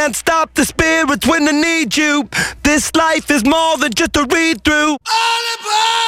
Can't stop the spirits when they need you. This life is more than just a read-through. All about